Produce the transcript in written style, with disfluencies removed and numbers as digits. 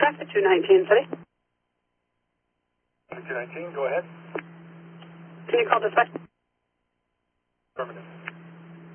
traffic 219, City. 219, go ahead. Can you call dispatch? Affirmative.